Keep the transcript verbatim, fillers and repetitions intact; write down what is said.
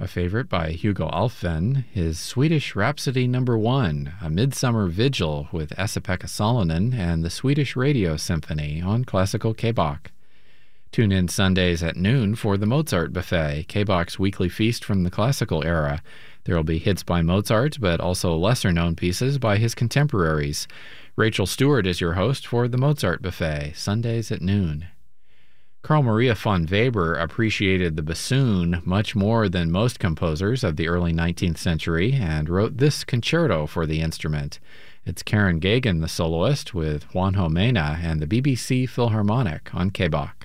A favorite by Hugo Alfven, his Swedish Rhapsody Number One, A Midsummer Vigil with Esa-Pekka Salonen and the Swedish Radio Symphony on Classical K-Bach. Tune in Sundays at noon for the Mozart Buffet, K-Bach's weekly feast from the classical era. There will be hits by Mozart, but also lesser-known pieces by his contemporaries. Rachel Stewart is your host for the Mozart Buffet, Sundays at noon. Carl Maria von Weber appreciated the bassoon much more than most composers of the early nineteenth century and wrote this concerto for the instrument. It's Karen Gagan, the soloist, with Juanjo Mena and the B B C Philharmonic on K-Bach.